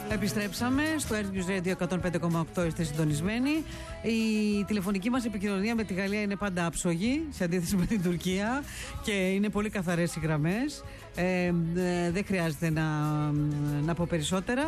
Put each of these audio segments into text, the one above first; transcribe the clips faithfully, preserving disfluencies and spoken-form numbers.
Επιστρέψαμε στο Air Radio εκατόν πέντε κόμμα οκτώ, είστε συντονισμένοι. Η τηλεφωνική μας επικοινωνία με τη Γαλλία είναι πάντα άψογη σε αντίθεση με την Τουρκία και είναι πολύ καθαρές οι γραμμές. Ε, ε, δεν χρειάζεται να, να πω περισσότερα.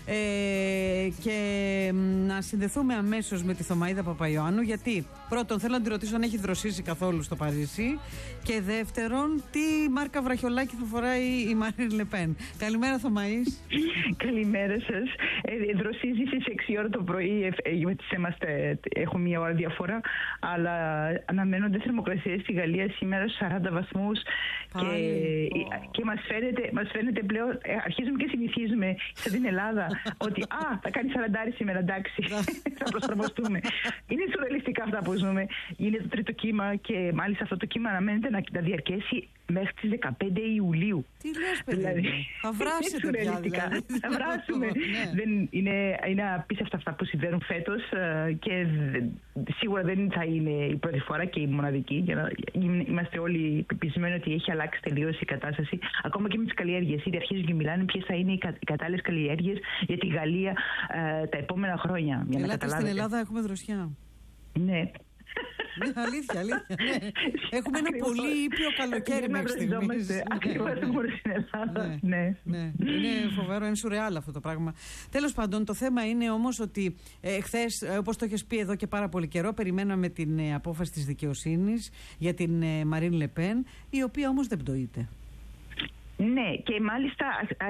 Ε, και να συνδεθούμε αμέσως με τη Θωμαΐδα Παπαϊωάννου, γιατί πρώτον θέλω να τη ρωτήσω αν έχει δροσίσει καθόλου στο Παρίσι και δεύτερον τι μάρκα βραχιολάκι θα φοράει η Μαρίν Λεπέν. Καλημέρα Θωμαΐς. Καλημέρα σας. Ε, δροσίζει στις έξι ώρα το πρωί, γιατί είμαστε, έχουμε μία ώρα διαφορά, αλλά αναμένονται θερμοκρασίες στη Γαλλία σήμερα στους σαράντα βαθμούς και, και μας, φαίνεται, μας φαίνεται πλέον, αρχίζουμε και συνηθίζουμε σαν την Ελλάδα ότι α, θα κάνει σαράντα σήμερα, εντάξει, θα προσαρμοστούμε. Είναι σουρεαλιστικά αυτά που ζούμε. Είναι το τρίτο κύμα και μάλιστα αυτό το κύμα αναμένεται να, να διαρκέσει μέχρι τις δεκαπέντε Ιουλίου. Τι λες παιδί, δηλαδή, θα βράσετε πια δηλαδή. Θα βράσουμε. Δεν, είναι, είναι απίστευτα αυτά που συμβαίνουν φέτος και σίγουρα δεν θα είναι η πρώτη φορά και η μοναδική. Για να, είμαστε όλοι πεπισμένοι ότι έχει αλλάξει τελείως η κατάσταση. Ακόμα και με τις καλλιέργειες. Ήδη αρχίζουν και μιλάνε ποιες θα είναι οι, κα, οι κατάλληλες καλλιέργειες για τη Γαλλία ε, τα επόμενα χρόνια. Για Ελάτε, στην Ελλάδα έχουμε δροσιά. Ναι. Ναι, αλήθεια, αλήθεια. Ναι. Έχουμε ένα πολύ ήπιο καλοκαίρι μέχρι στιγμής. Ακριβώς μόνο στην Ελλάδα. Ναι, ναι. Είναι φοβερό, είναι σουρεάλ αυτό το πράγμα. Τέλος πάντων, το θέμα είναι όμως ότι ε, χθες, όπως το έχεις πει εδώ και πάρα πολύ καιρό, περιμέναμε την ε, απόφαση της δικαιοσύνης για την ε, Μαρίν Λεπέν, η οποία όμως δεν πτωείται. Ναι, και μάλιστα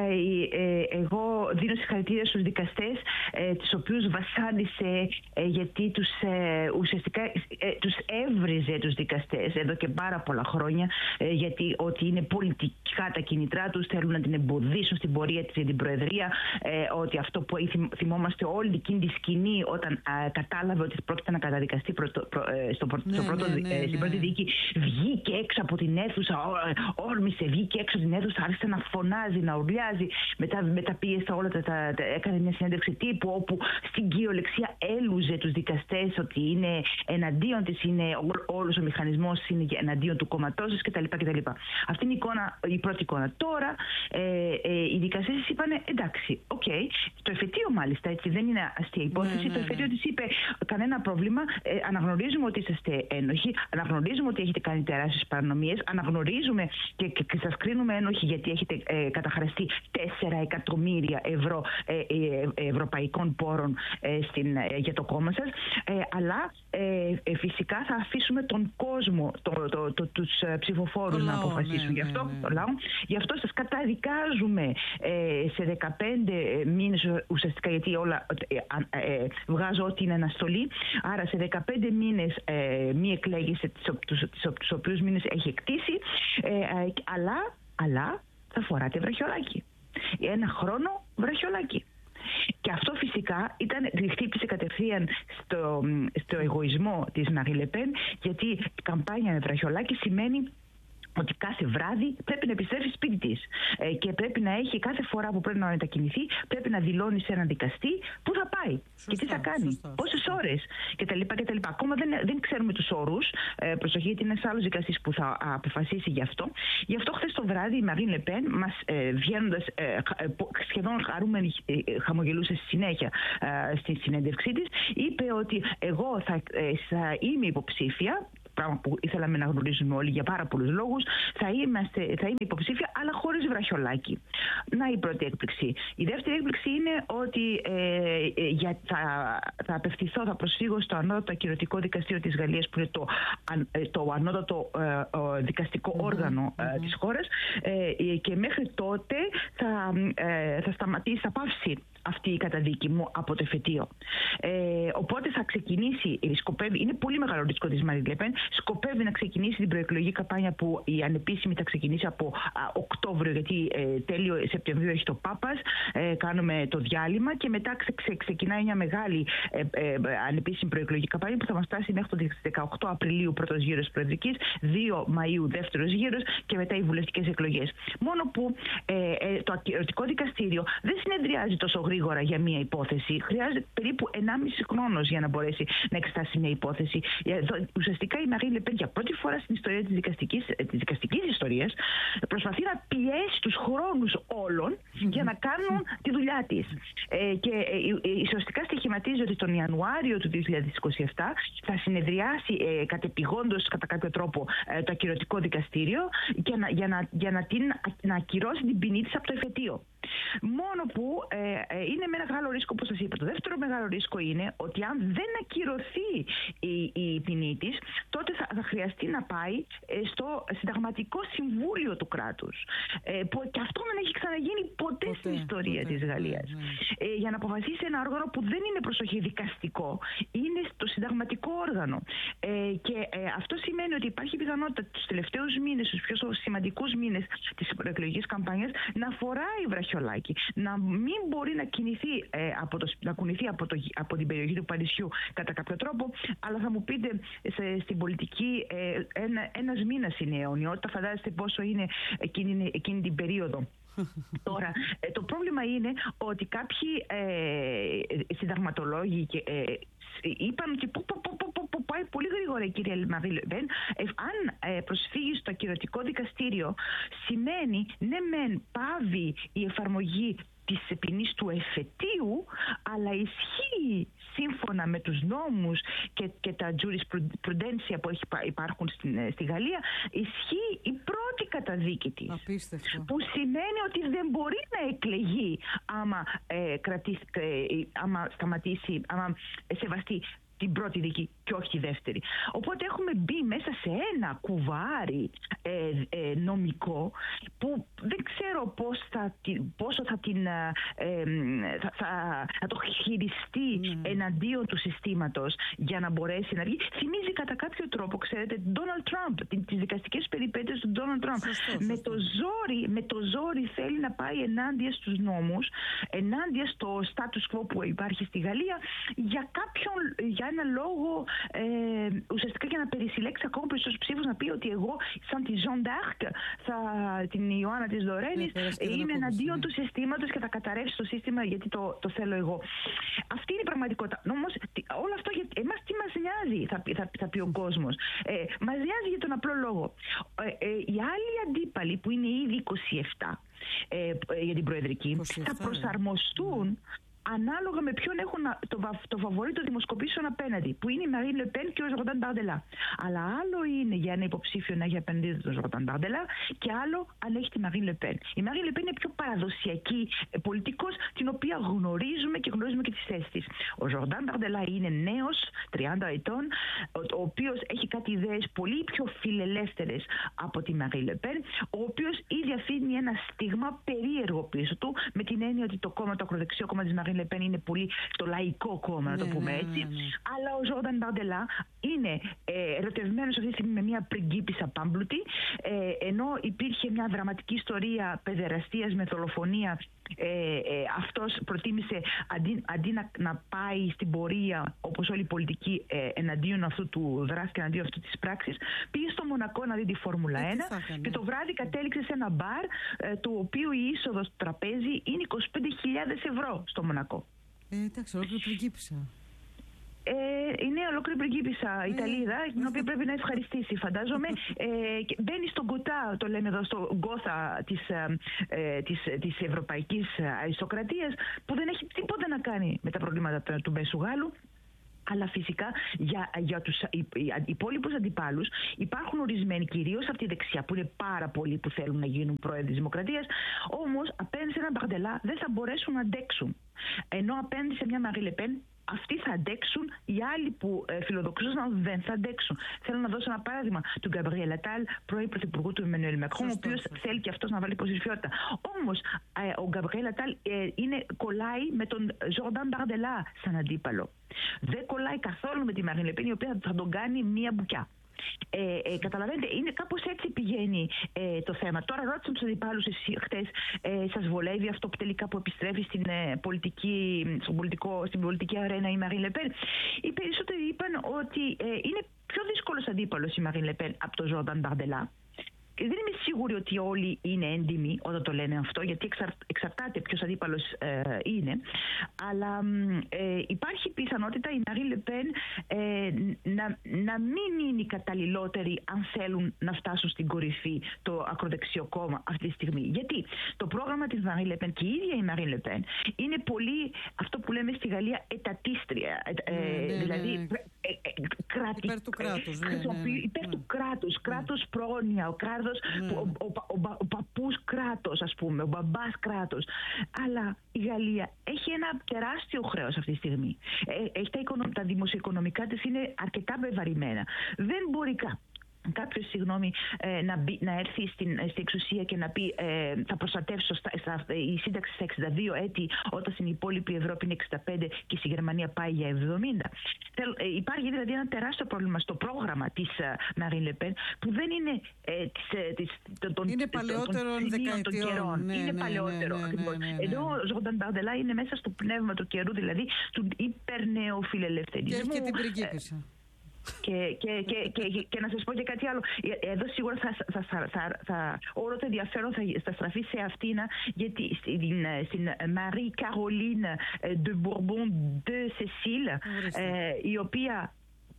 ε, ε, εγώ δίνω συγχαρητήρια στους δικαστές, ε, τους οποίους βασάνισε ε, γιατί τους ε, ουσιαστικά ε, τους έβριζε τους δικαστές εδώ και πάρα πολλά χρόνια, ε, γιατί ότι είναι πολιτικά τα κινητρά τους, θέλουν να την εμποδίσουν στην πορεία της για την Προεδρία, ε, ότι αυτό που θυμόμαστε όλη εκείνη τη σκηνή όταν ε, κατάλαβε ότι πρόκειται να καταδικαστεί προ, προ, ε, στο, ναι, στο πρώτο, ναι, ναι, ε, στην πρώτη δίκη, βγήκε έξω από την αίθουσα, όρμησε, βγήκε έξω από την αίθουσα, άρχισε να φωνάζει, να ουρλιάζει. Μετά, μετά πήγε στα όλα τα, τα, τα, έκανε μια συνέντευξη τύπου όπου στην κυριολεξία έλουζε τους δικαστές ότι είναι εναντίον της, είναι όλος ο μηχανισμός είναι εναντίον του κόμματός της κτλ. κτλ. Αυτή είναι η, εικόνα, η πρώτη εικόνα. Τώρα ε, ε, οι δικαστές της είπαν εντάξει, οκ. Okay. Το εφετείο μάλιστα, έτσι δεν είναι αστεία υπόθεση. Ναι, ναι, ναι. Το εφετείο της είπε κανένα πρόβλημα. Ε, αναγνωρίζουμε ότι είσαστε ένοχοι, αναγνωρίζουμε ότι έχετε κάνει τεράστιες παρανομίες, αναγνωρίζουμε και, και, και σας κρίνουμε ένοχοι γιατί έχετε ε, καταχραστεί τέσσερα εκατομμύρια ευρώ ε, ε, ευρωπαϊκών πόρων ε, στην, ε, για το κόμμα σας, ε, αλλά ε, ε, φυσικά θα αφήσουμε τον κόσμο, το, το, το, το, τους ψηφοφόρους να αποφασίσουν. Ναι, γι' αυτό, ναι, ναι. το λαό, γι' αυτό σας καταδικάζουμε ε, σε δεκαπέντε μήνες ουσιαστικά, γιατί όλα ε, ε, βγάζω ότι είναι αναστολή, άρα σε δεκαπέντε μήνες ε, μη εκλέγησε τους οποίους μήνες έχει εκτίσει, ε, ε, αλλά αλλά θα φοράτε βραχιολάκι. Ένα χρόνο βραχιολάκι. Και αυτό φυσικά ήταν, χτύπησε κατευθείαν στο, στο εγωισμό της Μαρί Λεπέν, γιατί η καμπάνια με βραχιολάκι σημαίνει ότι κάθε βράδυ πρέπει να επιστρέφει σπίτι της ε, και πρέπει να έχει κάθε φορά που πρέπει να μετακινηθεί, πρέπει να δηλώνει σε έναν δικαστή πού θα πάει. Σωστά, και τι θα κάνει, σωστά, πόσες σωστά. ώρες κτλ. κτλ. Ακόμα δεν, δεν ξέρουμε τους όρους. Ε, προσοχή, γιατί είναι ένας άλλος δικαστής που θα α, αποφασίσει γι' αυτό. Γι' αυτό χθες το βράδυ η Μαρίν Λεπέν, μας ε, βγαίνοντας ε, σχεδόν χαρούμενη, ε, χαμογελούσε στη συνέχεια ε, στη συνέντευξή της, είπε ότι εγώ θα, ε, θα είμαι υποψήφια. Πράγμα που ήθελαμε να γνωρίζουμε όλοι για πάρα πολλούς λόγους. Θα, είμαστε, θα είμαι υποψήφια, αλλά χωρίς βραχιολάκι. Να η πρώτη έκπληξη. Η δεύτερη έκπληξη είναι ότι ε, για, θα, θα απευθυνθώ, θα προσφύγω στο ανώτατο ακυρωτικό δικαστήριο της Γαλλίας, που είναι το, το ανώτατο ε, δικαστικό όργανο ε, mm-hmm. της χώρας, ε, και μέχρι τότε θα, ε, θα σταματήσει, θα πάυσει αυτή η καταδίκη μου από το εφετείο. Ε, οπότε θα ξεκινήσει, σκοπεύει, είναι πολύ μεγάλο ρίσκο της Μαρίν Λεπέν, σκοπεύει να ξεκινήσει την προεκλογική καμπάνια που η ανεπίσημη θα ξεκινήσει από α, Οκτώβριο, γιατί ε, τέλειο Σεπτεμβρίου έχει το Πάπας, ε, κάνουμε το διάλειμμα και μετά ξε, ξε, ξεκινάει μια μεγάλη ε, ε, ανεπίσημη προεκλογική καμπάνια που θα μας φτάσει μέχρι το δεκαοκτώ Απριλίου πρώτος γύρος προεδρικής, δύο Μαΐου δεύτερος γύρος και μετά οι βουλευτικές εκλογές. Μόνο που ε, ε, το ακυρωτικό δικαστήριο δεν συνεδριάζει τόσο γρήγορα για μια υπόθεση. Χρειάζεται περίπου ενάμιση χρόνος για να μπορέσει να εξετάσει μια υπόθεση. Ουσιαστικά η Μαρίν Λεπέν για πρώτη φορά στην ιστορία της δικαστικής, της δικαστικής ιστορίας προσπαθεί να πιέσει τους χρόνους όλων για να κάνουν τη δουλειά της. Ε, και ε, ουσιαστικά στοιχηματίζει ότι τον Ιανουάριο του δύο χιλιάδες είκοσι επτά θα συνεδριάσει ε, κατεπηγόντως κατά κάποιο τρόπο ε, το ακυρωτικό δικαστήριο για να, για να, για να, την, να ακυρώσει την ποινή της από το εφετείο. Μόνο που ε, ε, είναι με ένα μεγάλο ρίσκο, όπως σας είπα. Το δεύτερο μεγάλο ρίσκο είναι ότι αν δεν ακυρωθεί η, η ποινή της, τότε θα, θα χρειαστεί να πάει ε, στο Συνταγματικό Συμβούλιο του κράτους. Ε, που και αυτό δεν έχει ξαναγίνει ποτέ, ποτέ στην ιστορία ποτέ, της Γαλλίας. Ναι, ναι. Ε, για να αποφασίσει ένα όργανο που δεν είναι, προσοχή, δικαστικό, είναι το συνταγματικό όργανο. Ε, και ε, αυτό σημαίνει ότι υπάρχει πιθανότητα τους τελευταίους μήνες, τους πιο σημαντικούς μήνες της προεκλογικής καμπάνιας, να φοράει βραχιολάκι, να μην μπορεί να κινηθεί, ε, από, το, να κουνηθεί από, το, από την περιοχή του Παρισιού κατά κάποιο τρόπο. Αλλά θα μου πείτε, σε, στην πολιτική ε, ένα, ένας μήνας είναι η αιωνιότητα. Φαντάζεστε πόσο είναι εκείνη, εκείνη την περίοδο. Τώρα, ε, το πρόβλημα είναι ότι κάποιοι ε, συνταγματολόγοι και, ε, είπαν ότι που, που, που, που, που πάει πολύ γρήγορα η κυρία Μαρί Λε Πεν. Ε, αν ε, προσφύγει στο ακυρωτικό δικαστήριο, σημαίνει ναι μεν πάβει η εφαρμογή της ποινής του εφετείου, αλλά ισχύει σύμφωνα με τους νόμους και, και τα jurisprudence που υπάρχουν στην, στη Γαλλία, ισχύει η πρώτη καταδίκη της. Απίστευτο. Που σημαίνει ότι δεν μπορεί να εκλεγεί άμα, ε, κρατήσει, ε, άμα σταματήσει, άμα σεβαστεί την πρώτη δίκη και όχι τη δεύτερη. Οπότε έχουμε μπει μέσα σε ένα κουβάρι ε, ε, νομικό που δεν ξέρω πώς θα, πόσο θα, την, ε, θα, θα, θα το χειριστεί mm. εναντίον του συστήματος για να μπορέσει να βγει. Θυμίζει κατά κάποιο τρόπο, ξέρετε, τον Ντόναλντ Τραμπ, τις δικαστικές περιπέτειες του Ντόναλντ Τραμπ. Με το ζόρι, με το ζόρι θέλει να πάει ενάντια στους νόμους, ενάντια στο status quo που υπάρχει στη Γαλλία, για κάποιον, για ένα λόγο, ε, ουσιαστικά για να περισυλλέξει ακόμα περισσότερους ψήφους, να πει ότι εγώ, σαν τη Jeanne d'Arc, θα, την Ιωάννα της Λορένης, ναι, είμαι εναντίον ναι. του συστήματος και θα καταρρεύσει το σύστημα γιατί το, το θέλω εγώ. Αυτή είναι η πραγματικότητα. Όμως, όλο αυτό για εμάς τι μας νοιάζει, θα, θα, θα πει ο κόσμος. Ε, μας νοιάζει για τον απλό λόγο. Ε, ε, οι άλλοι αντίπαλοι, που είναι ήδη είκοσι επτά ε, για την προεδρική, είκοσι επτά, θα προσαρμοστούν ναι. ανάλογα με ποιον έχουν το, το φαβορί των δημοσκοπήσεων απέναντι, που είναι η Μαρί Λε Πεν και ο Ζορντάν Μπαρντελά. Αλλά άλλο είναι για ένα υποψήφιο να έχει απέναντι τον Ζορντάν Μπαρντελά και άλλο αν έχει τη Μαρί Λε Πεν. Η Μαρί Λε Πεν είναι πιο παραδοσιακή πολιτικός, την οποία γνωρίζουμε και γνωρίζουμε και τις θέσεις της. Ο Ζορντάν Μπαρντελά είναι νέος, τριάντα ετών, ο, ο οποίος έχει κάτι ιδέες πολύ πιο φιλελεύθερες από τη Μαρί Λε Πεν, ο οποίος ήδη αφήνει ένα στίγμα περίεργο πίσω του, με την έννοια ότι το κόμμα, το ακροδεξιό κόμμα της Μαρί Λε Πεν είναι πολύ το λαϊκό κόμμα, να το πούμε έτσι. Ναι, ναι, ναι. Αλλά ο Ζόρνταν Μπαρντελά είναι ε, ερωτευμένος αυτή τη στιγμή με μια πριγκίπισσα πάμπλουτη, ε, ενώ υπήρχε μια δραματική ιστορία παιδεραστίας με δολοφονία. Ε, ε, αυτός προτίμησε αντί, αντί να, να πάει στην πορεία, όπως όλοι οι πολιτικοί, ε, εναντίον αυτού του δράση και εναντίον αυτού της πράξης, πήγε στο Μονακό να δει τη Φόρμουλα ένα και το βράδυ κατέληξε σε ένα μπαρ, ε, του οποίου η είσοδος στο τραπέζι είναι είκοσι πέντε χιλιάδες ευρώ στο Μονακό. Ε, εντάξει, ολόκληρη πριγκίπισσα. Ε, είναι ολόκληρη πριγκίπισσα Ιταλίδα, την οποία πρέπει να ευχαριστήσει, φαντάζομαι. Ε, μπαίνει στον κοτά, το λέμε εδώ, στο γκόθα της, ε, της, της ευρωπαϊκής αριστοκρατίας, που δεν έχει τίποτα να κάνει με τα προβλήματα του Μέσου Γάλλου. Αλλά φυσικά για, για τους υπόλοιπους αντιπάλους υπάρχουν ορισμένοι, κυρίως από τη δεξιά, που είναι πάρα πολλοί που θέλουν να γίνουν πρόεδροι της Δημοκρατίας, όμως απέναντι σε έναν Μπαρντελά δεν θα μπορέσουν να αντέξουν. Ενώ απέναντι σε μια Μαρί Λε Πεν, αυτοί θα αντέξουν, οι άλλοι που ε, φιλοδοξούσαν δεν θα αντέξουν. Θέλω να δώσω ένα παράδειγμα του Γκαμπριέλ Ατάλ, πρώην πρωθυπουργού του Εμμανουέλ Μακρόν, ο οποίος θέλει και αυτός να βάλει υποψηφιότητα. Όμως ε, ο Γκαμπριέλ Ατάλ ε, είναι, κολλάει με τον Ζορντάν Μπαρντελά σαν αντίπαλο. Δεν κολλάει καθόλου με τη Μαρί Λε Πεν, η οποία θα τον κάνει μία μπουκιά. Ε, ε, καταλαβαίνετε, είναι κάπως έτσι πηγαίνει ε, το θέμα. Τώρα ρώτησαν τους αντιπάλους χτες, ε, σας βολεύει αυτό που τελικά που επιστρέφει στην, ε, πολιτική, στον πολιτικό, στην πολιτική αρένα η Μαρί Λε Πεν? Οι περισσότεροι είπαν ότι ε, είναι πιο δύσκολος αντίπαλος η Μαρί Λε Πεν από τον Ζόρνταν Μπαρντελά. δεν είμαι σίγουρη ότι όλοι είναι έντιμοι όταν το λένε αυτό, γιατί εξαρ, εξαρτάται ποιος αντίπαλος ε, είναι. Αλλά ε, υπάρχει πιθανότητα η Μαρίν Λε Πεν ε, να, να μην είναι οι καταλληλότεροι αν θέλουν να φτάσουν στην κορυφή το ακροδεξιό κόμμα αυτή τη στιγμή. Γιατί το πρόγραμμα της Μαρίν Λε Πεν και η ίδια η Μαρίν Λε Πεν είναι πολύ αυτό που λέμε στη Γαλλία ετατίστρια. Ε, ναι, ναι, δηλαδή ναι. Ε, ε, κρατη, υπέρ του κράτους. Ναι, ναι, ναι. Υπέρ ναι. του κράτους. Κράτος ναι. πρόνοια. Ο κράτος, ναι. ο, ο, ο, ο, ο παππούς κράτος, ας πούμε, ο μπαμπάς κράτος. Αλλά η Γαλλία έχει ένα τεράστιο χρέος αυτή τη στιγμή. Ε, έχει τα, οικονο, τα δημοσιοοικονομικά της είναι αρκετά βεβαρημένα. Δεν μπορεί καν κάποιο, συγγνώμη, ε, να, μπει, να έρθει στην, στην εξουσία και να πει ε, θα προστατεύσω στα, στα, η σύνταξη στα εξήντα δύο έτη όταν στην υπόλοιπη Ευρώπη είναι εξήντα πέντε και στη Γερμανία πάει για εβδομήντα. Ε, υπάρχει δηλαδή ένα τεράστιο πρόβλημα στο πρόγραμμα της Μαρίν Λε Πεν που δεν είναι ε, της, της, των, είναι παλαιότερων δεκαετιών. Ναι, είναι ναι, παλαιότερο. Ναι, ναι, ναι, ναι, ναι. Ενώ ο Ζόρνταν Μπαρντελά είναι μέσα στο πνεύμα του καιρού, δηλαδή του υπερνεοφιλελευθερισμού. Και έχει και την πριγκίπισσα. Και, και, και, και, και να σας πω και κάτι άλλο. Εδώ σίγουρα θα, θα, θα, θα, θα, όλο το ενδιαφέρον θα, θα στραφεί σε αυτήν, γιατί στην, στην Marie Caroline de Bourbon de Cécile, ε, η οποία,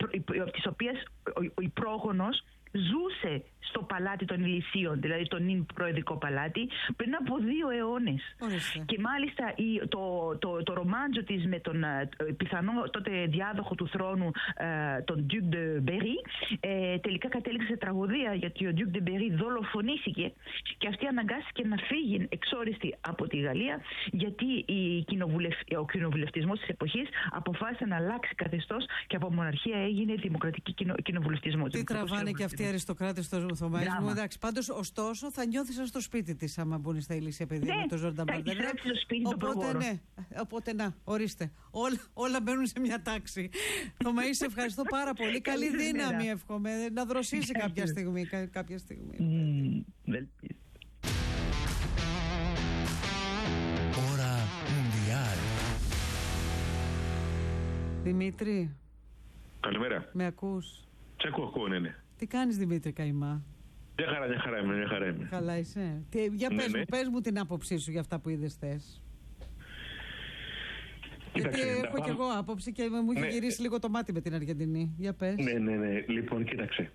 της οποίας ο, ο πρόγονος ζούσε στο παλάτι των Ηλυσίων, δηλαδή το νυν προεδρικό παλάτι, πριν από δύο αιώνες. Ορίστε. Και μάλιστα η, το, το, το ρομάντζο της με τον ε, πιθανό τότε διάδοχο του θρόνου, ε, τον Duc de Berry, ε, τελικά κατέληξε σε τραγωδία, γιατί ο Duc de Berry δολοφονήθηκε και αυτή αναγκάστηκε να φύγει εξόριστη από τη Γαλλία, γιατί η κοινοβουλευ, ο κοινοβουλευτισμός της εποχής αποφάσισε να αλλάξει καθεστώς και από μοναρχία έγινε δημοκρατική κοινο, κοινοβουλευτισμό. Τι τραβάνε και αυτοί οι αριστοκράτες στο Θωμαϊσμό. Εντάξει, πάντως, ωστόσο, θα νιώθει σαν στο σπίτι της άμα μπουν στα ηλίσια παιδιά ναι, με τον Ζόρνταν Μπαρντελά. Οπότε, ναι, οπότε να, ορίστε. Όλα, όλα μπαίνουν σε μια τάξη. Θωμαή, σε ευχαριστώ πάρα πολύ. Καλή δύναμη, εύχομαι. Να δροσίσει κάποια στιγμή. Κάποια στιγμή. Ώρα Μουντιάλ. Δημήτρη. Καλημέρα. Με ακούς? Σε ακούω, ακούω, ναι, ναι. Τι κάνεις, Δημήτρη Καϊμά? Μια χαρά, μια χαρά είμαι, μια χαρά είμαι. Καλά είσαι? Τι, για πες, ναι, μου, πες μου την άποψή σου για αυτά που είδες χθες. Γιατί έχω πάμε... κι εγώ άποψη και μου έχει ναι. γυρίσει λίγο το μάτι με την Αργεντινή. Για πες. Ναι, ναι, ναι. Λοιπόν, κοίταξε.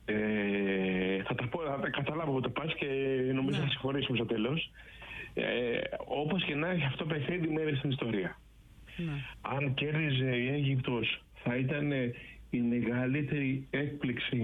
Ε, θα τα πω, θα τα καταλάβω που το πας και νομίζω ναι. θα συμφωνήσουμε στο τέλος. Ε, όπως και να έχει, αυτό παιχνίδι μέρες στην ιστορία. Ναι. Αν κέρδιζε η Αίγυπτος θα ήταν η μεγαλύτερη έκπληξη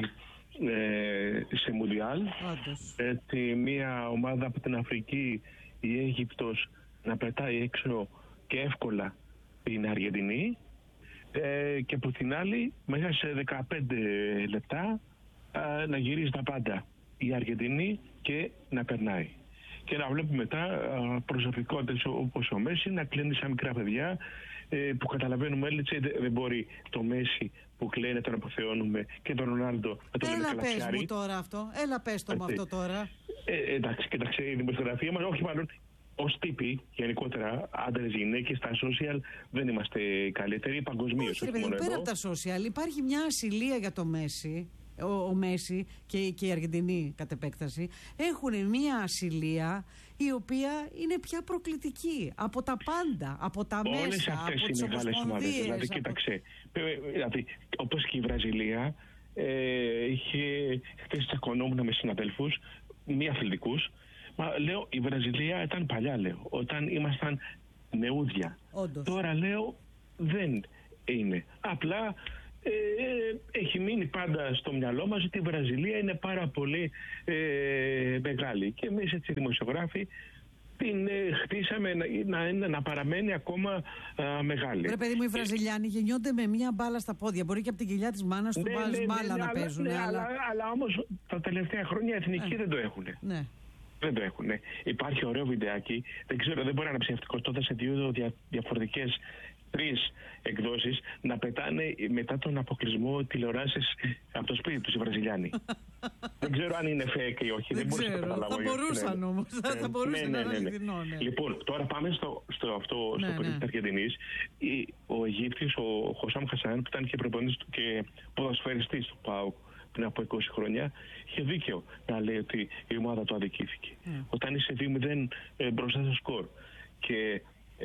ε, σε Μουντιάλ. Έτσι, μια ομάδα από την Αφρική, η Αίγυπτος, να πετάει έξω και εύκολα την Αργεντινή ε, και από την άλλη μέσα σε δεκαπέντε λεπτά ε, να γυρίζει τα πάντα η Αργεντινή και να περνάει. Και να βλέπουμε μετά προσωπικότητες όπως ο Μέση να κλείνει σαν μικρά παιδιά που καταλαβαίνουμε, έτσι δεν μπορεί το Μέση που κλαίει να τον αποθεώνουμε και τον Ρονάλντο να τον λέμε καλαθιάρι. Έλα πες μου τώρα αυτό, έλα πες το με αυτό τώρα. Ε, εντάξει, κοιτάξτε, η δημοσιογραφία μας, όχι μάλλον ως τύποι γενικότερα, άντρες, γυναίκες, στα social δεν είμαστε καλύτεροι παγκοσμίως. Όχι, παιδί, πέρα από τα social υπάρχει μια ασυλία για το Μέση. Ο, ο Μέση και, και η Αργεντινή κατ' επέκταση έχουν μια ασυλία η οποία είναι πια προκλητική από τα πάντα, από τα όλες μέσα, αυτές από τις ομοσπονδίες. Δηλαδή, από... κοίταξε, δηλαδή, όπως και η Βραζιλία ε, είχε χθες τσακωνόμουν με συναδέλφους μη αθλητικούς. Μα λέω η Βραζιλία ήταν παλιά, λέω, όταν ήμασταν νεούδια. Όντως. Τώρα λέω δεν είναι. Απλά Ε, έχει μείνει πάντα στο μυαλό μας ότι η Βραζιλία είναι πάρα πολύ ε, μεγάλη και εμείς έτσι δημοσιογράφοι την ε, χτίσαμε να, να, να παραμένει ακόμα α, μεγάλη. Ρε παιδί μου, οι Βραζιλιάνοι γεννιόνται με μία μπάλα στα πόδια. Μπορεί και από την κοιλιά της μάνας του ναι, μπάλα ναι, ναι, ναι, να αλλά, παίζουν. Ναι, αλλά... αλλά, αλλά όμως τα τελευταία χρόνια εθνικοί ναι. δεν το έχουν. Ναι. Δεν το έχουν. Υπάρχει ωραίο βιντεάκι, δεν ξέρω, δεν μπορεί να είναι ψεύτικο, τότε σε δύο δια, διαφορετικές τρεις εκδόσεις να πετάνε μετά τον αποκλεισμό τηλεοράσεις από το σπίτι τους οι Βραζιλιάνοι. Δεν ξέρω αν είναι fake ή όχι. Δεν, δεν ξέρω. Να καταλάβω. Θα μπορούσαν ναι. όμως. Ναι. Θα μπορούσαν ναι, ναι, να ναι, είναι ναι. αληθινό. Ναι. Λοιπόν, τώρα πάμε στο, στο, αυτό, ναι, στο παιδί ναι. της Αργεντινής. Ο Αιγύπτιος, ο Χωσάμ Χασάν, που ήταν και προπονητής και ποδοσφαιριστής του ΠΑΟΚ πριν από είκοσι χρόνια, είχε δίκαιο να λέει ότι η ομάδα του αδικήθηκε. Mm. Όταν είσαι δύο μηδέν ε, μπροστά στο σκορ και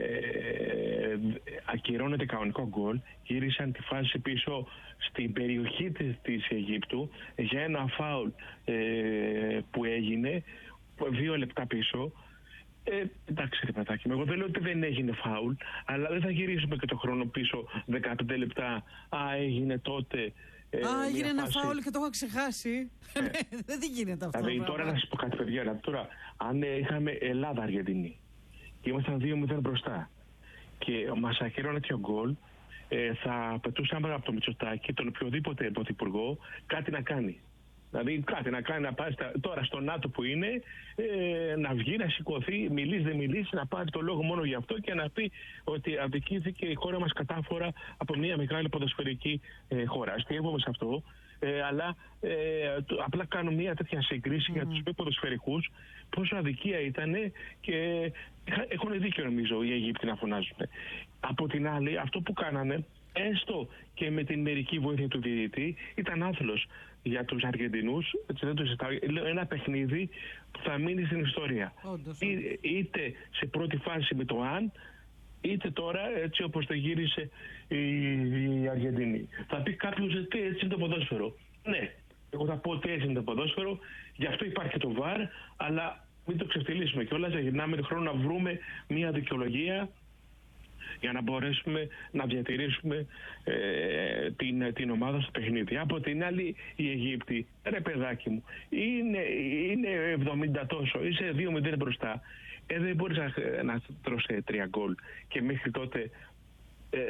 ε, ακυρώνεται κανονικό γκολ, γύρισαν τη φάση πίσω στην περιοχή της, της Αιγύπτου για ένα φάουλ ε, που έγινε δύο λεπτά πίσω. Ε, εντάξει ρε πατάκι μου, εγώ δεν λέω ότι δεν έγινε φάουλ, αλλά δεν θα γυρίσουμε και το χρόνο πίσω δεκαπέντε λεπτά. Α, έγινε τότε. Ε, Α, έγινε ένα φάση... φάουλ και το έχω ξεχάσει. Ε. Δεν γίνεται αυτό. Δηλαδή τώρα να σας πω κάτι παιδιά, δηλαδή, τώρα αν είχαμε Ελλάδα-Αργεντινή και ήμασταν δύο μηδέν μπροστά και μας ακυρώνε και ο γκολ, ε, θα πετούσαμε από το Μητσοτάκη τον οποιοδήποτε πρωθυπουργό κάτι να κάνει. Δηλαδή κάτι να κάνει, να πάει στα, τώρα στο ΝΑΤΟ που είναι, ε, να βγει, να σηκωθεί, μιλήσει δεν μιλήσει, να πάρει το λόγο μόνο γι' αυτό και να πει ότι αδικήθηκε η χώρα μας κατάφορα από μια μεγάλη ποδοσφαιρική ε, χώρα. Αστείευομαι σε αυτό, ε, αλλά ε, το, απλά κάνω μια τέτοια σύγκριση mm. για τους ποδοσφαιρικούς, πόσο αδικία ήταν και έχουν δίκιο νομίζω οι Αιγύπτιοι να φωνάζουν. Από την άλλη, αυτό που κάνανε, έστω και με την μερική βοήθεια του διαιτητή, ήταν άθλος για τους Αργεντινούς, έτσι δεν το συζητάω, ένα παιχνίδι που θα μείνει στην ιστορία. Όντως, Ή, είτε σε πρώτη φάση με το αν, είτε τώρα έτσι όπως το γύρισε η, η Αργεντινή. Θα πει κάποιος ότι έτσι είναι το ποδόσφαιρο. Ναι, εγώ θα πω ότι έτσι είναι το ποδόσφαιρο, γι' αυτό υπάρχει το βαρ, αλλά μην το ξεφτυλίσουμε κιόλας, να γυρνάμε τον χρόνο να βρούμε μια δικαιολογία για να μπορέσουμε να διατηρήσουμε ε, την, την ομάδα στο παιχνίδι. Από την άλλη, οι Αιγύπτιοι, ρε παιδάκι μου, είναι, είναι εβδομήντα τόσο, είσαι δύο μηδέν μπροστά. Ε, δεν μπορείς να, να τρως τρία γκολ. Και μέχρι τότε ε,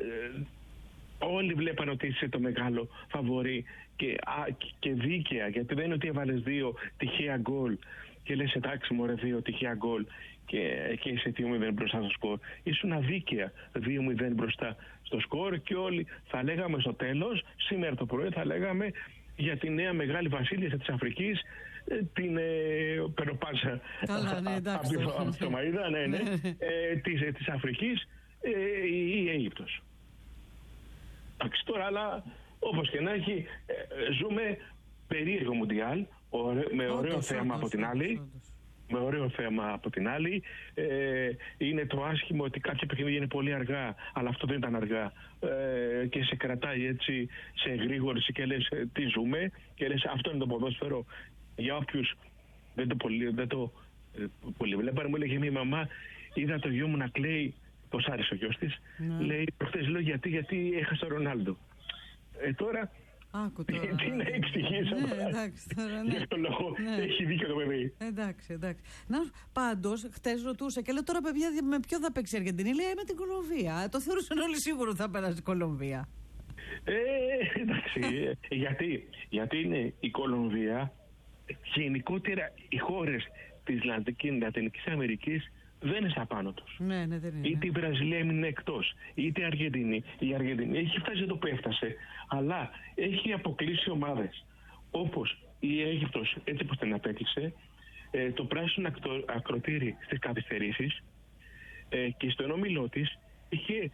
όλοι βλέπαν ότι είσαι το μεγάλο φαβορί και, α, και δίκαια, γιατί δεν είναι ότι έβαλες δύο τυχαία γκολ και λες εντάξει μωρέ δύο τυχαία γκολ και, και είσαι δύο μηδέν μπροστά στο σκορ. Ήσουν αδίκαια δύο μηδέν μπροστά στο σκορ και όλοι θα λέγαμε στο τέλος, σήμερα το πρωί θα λέγαμε για τη νέα μεγάλη βασίλισσα της Αφρικής, την ε, Περοπάνσα. Καλά, ναι, εντάξει. Από το Μαΐδα, ναι, ναι. ε, της, ε, της Αφρικής, ε, η, η Αίγυπτος. Εντάξει τώρα, αλλά όπως και να έχει, ε, ζούμε περίεργο Μουντιάλ, με ωραίο όντως, θέμα όντως, από την άλλη. όντως. Με ωραίο θέμα από την άλλη. Ε, είναι το άσχημο ότι κάποια παιχνίδια είναι πολύ αργά, αλλά αυτό δεν ήταν αργά. Ε, και σε κρατάει έτσι σε εγρήγορση και λες ε, τι ζούμε, και λες αυτό είναι το ποδόσφαιρο. Για όποιους δεν το πολύ, δεν το, ε, πολύ βλέπανε, μου έλεγε μια μαμά, είδα το γιο μου να κλαίει, πως άρεσε ο γιος της, ναι. Λέει προχτές λέω γιατί, γιατί έχασε τον Ρονάλντο. Ε, τώρα Άκου τώρα. Τι να εξηγήσω ναι, εντάξει, τώρα, ναι. Για αυτόν τον λόγο ναι. έχει δίκιο το παιδί. Εντάξει, εντάξει. Να, πάντως, χτες ρωτούσα και λέω τώρα παιδιά με ποιο θα παίξει η Αργεντινή. Λέει με την Κολομβία. Το θεωρούσαν όλοι σίγουρο ότι θα περάσει η Κολομβία. Ε, εντάξει. γιατί, γιατί είναι η Κολομβία, γενικότερα οι χώρες της Λατινικής Αμερικής δεν είναι στα πάνω τους. Ναι, ναι, δεν είναι. Είτε η Βραζιλία έμεινε εκτός, είτε η Αργεντινή. Η Αργεντινή έχει φτάσει εδώ που έφτασε, αλλά έχει αποκλείσει ομάδες όπως η Αίγυπτος, έτσι όπως την απέκλεισε, ε, το πράσινο ακροτήρι στις καθυστερήσεις, ε, και στον όμιλό της είχε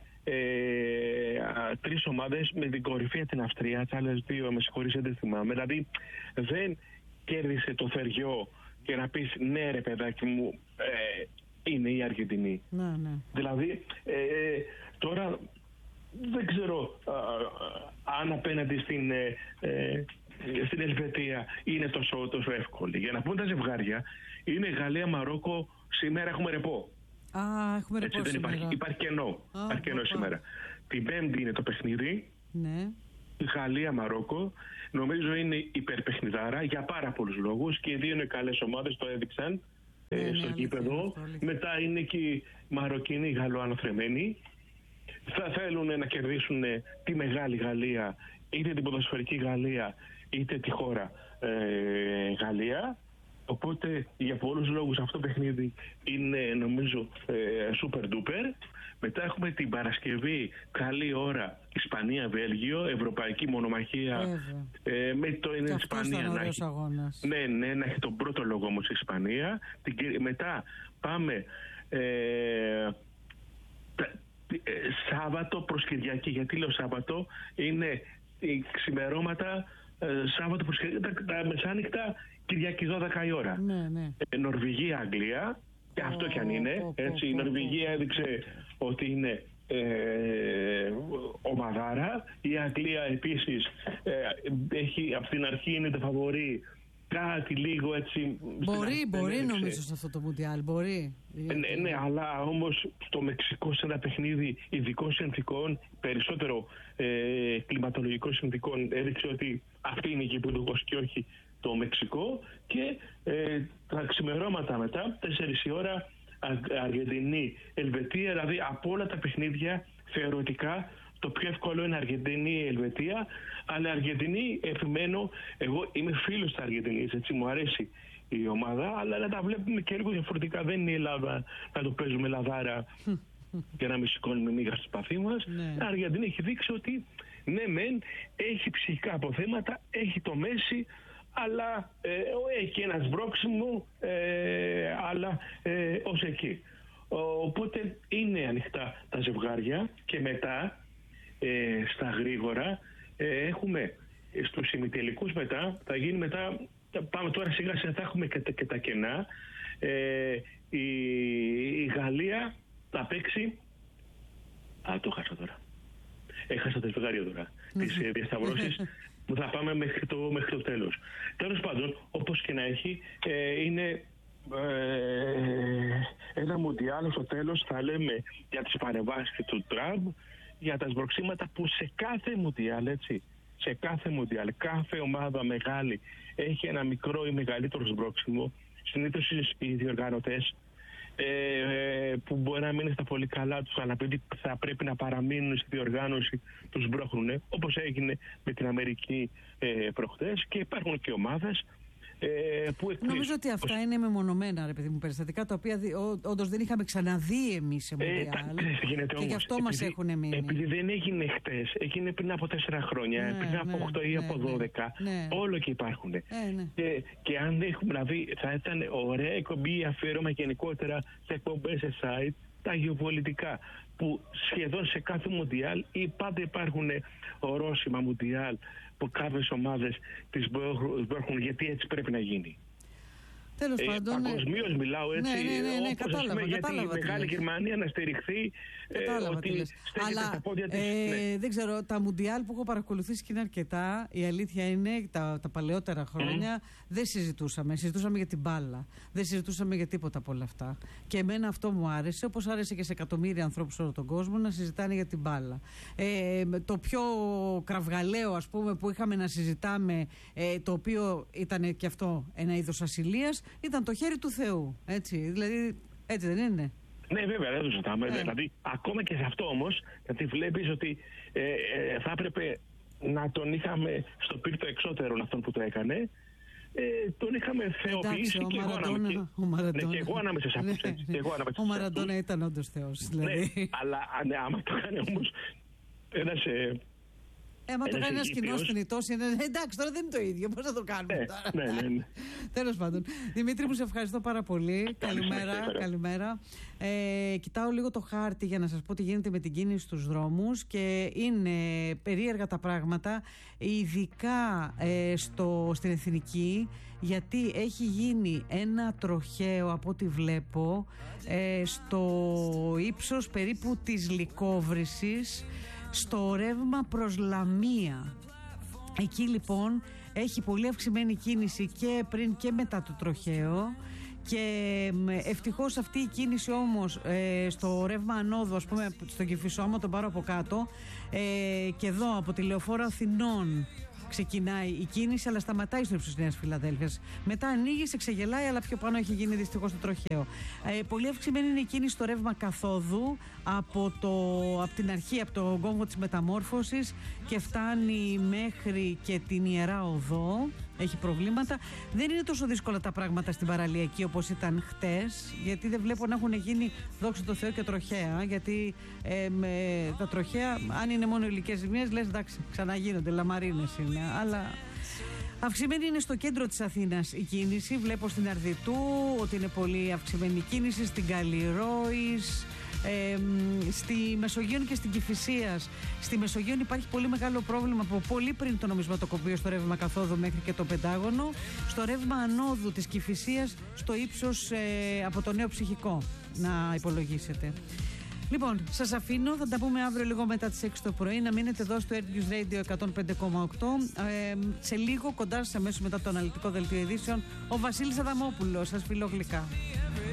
ε, α, τρεις ομάδες με την κορυφαία την Αυστρία, τις άλλες δύο με συγχωρείς δεν θυμάμαι. Δηλαδή δεν κέρδισε το θεριό και να πεις ναι ρε παιδάκι μου, ε, είναι η Αργεντινή. Ναι, ναι. Δηλαδή ε, τώρα δεν ξέρω α, α, αν απέναντι στην, ε, ε, στην Ελβετία είναι τόσο, τόσο εύκολη. Για να πούμε τα ζευγάρια, είναι Γαλλία-Μαρόκο, σήμερα έχουμε ρεπό. Α, έχουμε ρεπό. Έτσι, δεν υπάρχει, υπάρχει κενό, Α, υπάρχει κενό σήμερα. Την Πέμπτη είναι το παιχνίδι. Ναι. Γαλλία-Μαρόκο. Νομίζω είναι υπερπαιχνιδάρα για πάρα πολλούς λόγους και οι δύο είναι καλές ομάδες, το έδειξαν ναι, ε, στο ναι, γήπεδο. Μετά είναι και οι Μαροκινοί γαλλοαναθρεμένοι. Θα θέλουν να κερδίσουν τη μεγάλη Γαλλία, είτε την ποδοσφαιρική Γαλλία, είτε τη χώρα ε, Γαλλία. Οπότε για πολλούς λόγους αυτό το παιχνίδι είναι νομίζω ε, super duper. Μετά έχουμε την Παρασκευή, καλή ώρα, Ισπανία-Βέλγιο, ευρωπαϊκή μονομαχία ε, με το είναι Ισπανία να έχει, ναι, ναι, να έχει τον πρώτο λόγο όμως η Ισπανία. Την, μετά πάμε ε, τα, ε, Σάββατο προς Κυριακή. Γιατί λέω Σάββατο, είναι οι ξημερώματα ε, Σάββατο τα, τα μεσάνυχτα Κυριακή δώδεκα η ώρα. Ναι, ναι. Ε, Νορβηγία, Αγγλία, και αυτό κι αν είναι. Έτσι, η Νορβηγία έδειξε ότι είναι ε, ομαδάρα. Η Αγγλία επίσης ε, έχει, από την αρχή είναι το φαβορί. Κάτι λίγο έτσι. Μπορεί, μπορεί έδειξε. Νομίζω σε αυτό το Μουντιάλ, μπορεί. Ε, ναι, ναι, αλλά όμως στο Μεξικό σε ένα παιχνίδι ειδικών συνθήκων, περισσότερο ε, κλιματολογικών συνθήκων, έδειξε ότι αυτή είναι η Κυπριακός και όχι το Μεξικό. Και ε, τα ξημερώματα μετά, τέσσερις η ώρα, Αργεντινή, Ελβετία, δηλαδή από όλα τα παιχνίδια θεωρητικά το πιο εύκολο είναι Αργεντινή, Ελβετία, αλλά Αργεντινή, επιμένω, εγώ είμαι φίλος της Αργεντινής, έτσι μου αρέσει η ομάδα, αλλά να τα βλέπουμε και λίγο διαφορετικά. Δεν είναι η Ελλάδα να το παίζουμε λαδάρα και να μην σηκώνουμε μίγα στο σπαθί μας. Ναι. Η Αργεντινή έχει δείξει ότι ναι μεν, έχει ψυχικά αποθέματα, έχει το Μέση, αλλά ε, έχει ένα σμπρόξιμο, ε, αλλά ε, ως εκεί. Οπότε είναι ανοιχτά τα ζευγάρια και μετά ε, στα γρήγορα ε, έχουμε στους ημιτελικούς μετά, θα γίνει μετά, πάμε τώρα σιγά σιγά, θα έχουμε και, και τα κενά. Ε, η, η Γαλλία θα παίξει, α το χάσα τώρα, έχασα τα ζευγάρια τώρα, τις ε, διασταυρώσεις που θα πάμε μέχρι το, μέχρι το τέλος. Τέλος πάντων, όπως και να έχει, ε, είναι ε, ένα μουντιάλ στο τέλος, θα λέμε για τις παρεμβάσεις του Τραμπ, για τα σμπροξήματα που σε κάθε μουντιάλ, έτσι, σε κάθε μουντιάλ, κάθε ομάδα μεγάλη έχει ένα μικρό ή μεγαλύτερο σμπρόξιμο. Συνήθως οι διοργανωτές ε, που μπορεί να μείνει στα πολύ καλά τους, αλλά επειδή θα πρέπει να παραμείνουν στη διοργάνωση, τους μπρόχνουν, όπως έγινε με την Αμερική ε, προχτές, και υπάρχουν και ομάδες Ε, που νομίζω ότι αυτά ως... είναι μεμονωμένα, ρε παιδί μου, περιστατικά τα οποία όντως δεν είχαμε ξαναδεί εμείς σε Μουντιάλ. Ε, και γι' αυτό μας έχουν μείνει. Επειδή δεν έγινε χτες, έγινε πριν από τέσσερα χρόνια, ναι, πριν από ναι, οκτώ ή ναι, από δώδεκα, ναι, όλο και υπάρχουν. Ε, ναι. και, και αν έχουμε, δηλαδή, θα ήταν ωραία εκπομπή αφιέρωμα γενικότερα σε εκπομπές, σε site, τα γεωπολιτικά, που σχεδόν σε κάθε Μουντιάλ ή πάντα υπάρχουν ορόσημα Μουντιάλ που κάποιες ομάδες τις μπέρχουν, γιατί έτσι πρέπει να γίνει. Τέλος ε, πάντων. Παγκοσμίως μιλάω έτσι. Ναι, ναι, ναι, ναι, όπως, κατάλαβα, πούμε, κατάλαβα, γιατί η Μεγάλη Γερμανία να στηριχθεί. Κατάλαβα, ε, ότι αλλά στα πόδια της, ε, ναι. δεν ξέρω, τα Μουντιάλ που έχω παρακολουθήσει και είναι αρκετά. Η αλήθεια είναι τα, τα παλαιότερα χρόνια mm. δεν συζητούσαμε. Συζητούσαμε για την μπάλα. Δεν συζητούσαμε για τίποτα από όλα αυτά. Και εμένα αυτό μου άρεσε, όπως άρεσε και σε εκατομμύρια ανθρώπους σε όλο τον κόσμο, να συζητάνε για την μπάλα. Ε, το πιο κραυγαλαίο, ας πούμε, που είχαμε να συζητάμε, ε, το οποίο ήταν και αυτό ένα είδος ασυλίας, ήταν το χέρι του Θεού. Έτσι, δηλαδή, έτσι δεν είναι? Ναι, βέβαια, δεν το ζητάμε. Ε. Δηλαδή, ακόμα και σε αυτό όμως, γιατί βλέπεις ότι ε, ε, θα έπρεπε να τον είχαμε στο πύρτο εξώτερον αυτόν που το έκανε. Ε, τον είχαμε θεοποιήσει. Εντάξει, και, Μαραντώνα, εγώ ο Μαραντώνα. Ναι, και εγώ ανάμεσα σε αυτούς. Ναι. Ο Μαραντώνα ήταν όντως Θεός. Δηλαδή. Ναι, αλλά ναι, άμα το κάνει όμως ένας... Ε, Ε, άμα το κάνει ένα κοινό θνητός, είναι εντάξει, τώρα δεν είναι το ίδιο. Πώς θα το κάνουμε ναι, τώρα? Ναι, ναι, ναι. Τέλος πάντων. Δημήτρη, μου σε ευχαριστώ πάρα πολύ. Καλημέρα. Καλημέρα. Ε, κοιτάω λίγο το χάρτη για να σας πω τι γίνεται με την κίνηση στους δρόμους και είναι περίεργα τα πράγματα, ειδικά ε, στο, στην Εθνική, γιατί έχει γίνει ένα τροχαίο από ό,τι βλέπω ε, στο ύψος περίπου της Λυκόβρησης, στο ρεύμα προς Λαμία. Εκεί λοιπόν έχει πολύ αυξημένη κίνηση και πριν και μετά το τροχαίο, και ευτυχώς αυτή η κίνηση όμως ε, στο ρεύμα ανόδου, ας πούμε στον Κηφισό, άμα τον πάρω από κάτω, ε, και εδώ από τη Λεωφόρο Αθηνών ξεκινάει η κίνηση, αλλά σταματάει στο ύψος της Νέας Φιλαδέλφειας. Μετά ανοίγει, σε ξεγελάει, αλλά πιο πάνω έχει γίνει δυστυχώς το τροχαίο. Ε, πολύ αυξημένη είναι η κίνηση στο ρεύμα καθόδου από, το, από την αρχή, από το κόμβο της Μεταμόρφωσης, και φτάνει μέχρι και την Ιερά Οδό. Έχει προβλήματα. Δεν είναι τόσο δύσκολα τα πράγματα στην παραλιακή όπως ήταν χτες, γιατί δεν βλέπω να έχουν γίνει, δόξα τω Θεώ, και τροχαία. Γιατί ε, με, τα τροχαία, αν είναι μόνο υλικές ζημίες, λες εντάξει, ξαναγίνονται, λαμαρίνες είναι. Αλλά αυξημένη είναι στο κέντρο της Αθήνας η κίνηση. Βλέπω στην Αρδιτού ότι είναι πολύ αυξημένη η κίνηση, στην Καλλιρόης, Ε, στη Μεσογείο και στην Κηφισίας. Στη Μεσογείο υπάρχει πολύ μεγάλο πρόβλημα από πολύ πριν το νομισματοκοπείο στο ρεύμα καθόδου μέχρι και το Πεντάγωνο. Στο ρεύμα ανόδου της Κηφισίας στο ύψος ε, από το Νέο Ψυχικό να υπολογίσετε. Λοιπόν, σας αφήνω, θα τα πούμε αύριο λίγο μετά τις έξι το πρωί. Να μείνετε εδώ στο Air Radio εκατόν πέντε κόμμα οκτώ. Ε, σε λίγο κοντά σας αμέσως μετά το αναλυτικό δελτίο ειδήσεων ο Βασίλης Αδαμόπουλος. Σας φιλώ γλυκά.